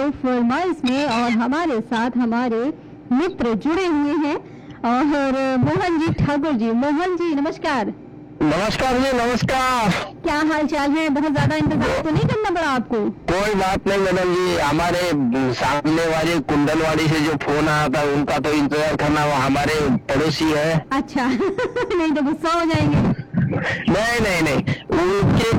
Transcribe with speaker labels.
Speaker 1: फरमाइश में और हमारे साथ हमारे मित्र जुड़े हुए हैं और मोहन जी ठाकुर जी। मोहन जी नमस्कार।
Speaker 2: नमस्कार जी, नमस्कार।
Speaker 1: क्या हाल चाल है? बहुत ज्यादा इंतजार तो नहीं करना पड़ा आपको?
Speaker 2: कोई बात नहीं मैडम जी, हमारे सामने वाले कुंडलवाड़ी से जो फोन आया था उनका तो इंतजार करना, वो हमारे पड़ोसी है।
Speaker 1: अच्छा नहीं तो गुस्सा हो जाएंगे।
Speaker 2: नहीं नहीं नहीं, उनके